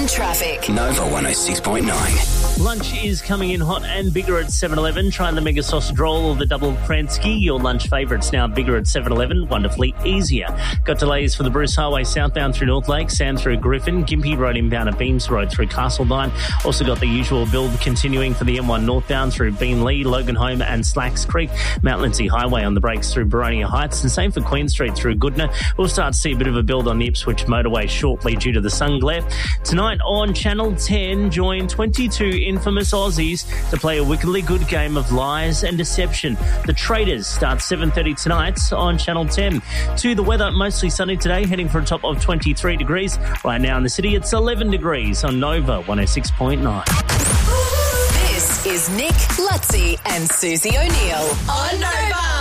and traffic. Nova 106.9. Lunch is coming in hot and bigger at 7-Eleven. Try the mega sausage roll or the double Kransky. Your lunch favourites now bigger at 7-Eleven. Wonderfully easier. Got delays for the Bruce Highway southbound through North Lake, Sand through Griffin, Gympie Road inbound at Beams Road through Castledine. Also got the usual build continuing for the M1 northbound through Beenleigh, Loganholme and Slacks Creek. Mount Lindsay Highway on the brakes through Baronia Heights, and same for Queen Street through Goodna. We'll start to see a bit of a build on the Ipswich motorway shortly due to the sun glare. Tonight on Channel 10, join 22 infamous Aussies to play a wickedly good game of lies and deception. The Traders start 7:30 tonight on Channel 10. To the weather, mostly sunny today, heading for a top of 23 degrees. Right now in the city, it's 11 degrees on Nova 106.9. This is Nick, Lutzi and Susie O'Neill on Nova.